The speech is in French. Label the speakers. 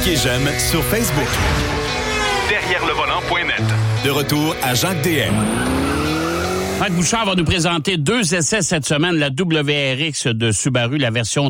Speaker 1: Cliquez j'aime sur Facebook.
Speaker 2: Derrière le volant.net.
Speaker 1: De retour à Jacques DM.
Speaker 3: Franck Bouchard va nous présenter 2 essais cette semaine, la WRX de Subaru, la version